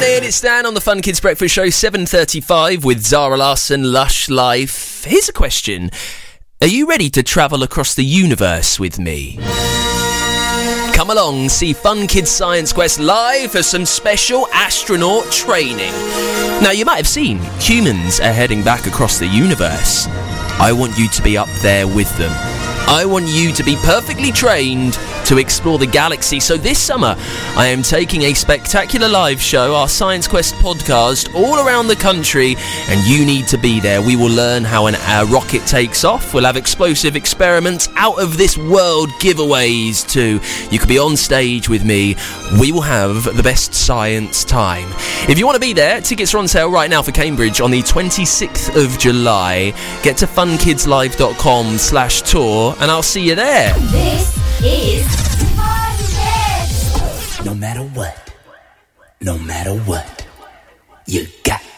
morning, it's Dan on the Fun Kids Breakfast Show, 7:35 with Zara Larsson, Lush Life. Here's a question. Are you ready to travel across the universe with me? Come along, see Fun Kids Science Quest live for some special astronaut training. Now, you might have seen humans are heading back across the universe. I want you to be up there with them. I want you to be perfectly trained to explore the galaxy. So this summer, I am taking a spectacular live show, our Science Quest podcast, all around the country, and you need to be there. We will learn how a rocket takes off. We'll have explosive experiments, out of this world giveaways too. You could be on stage with me. We will have the best science time. If you want to be there, tickets are on sale right now for Cambridge on the 26th of July. Get to funkidslive.com/tour and I'll see you there. This is Fun Kids. No matter what, you